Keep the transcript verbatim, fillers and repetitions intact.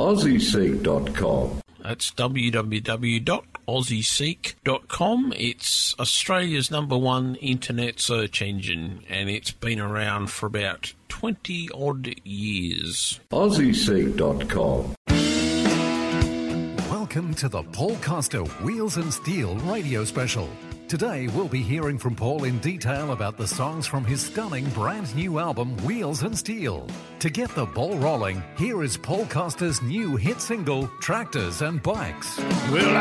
aussie seek dot com. That's w w w dot aussie seek dot com. It's Australia's number one internet search engine, and it's been around for about twenty odd years. aussie seek dot com. Welcome to the Paul Coster Wheels and Steel radio special. Today we'll be hearing from Paul in detail about the songs from his stunning brand new album Wheels and Steel. To get the ball rolling, here is Paul Coster's new hit single, Tractors and Bikes. Well,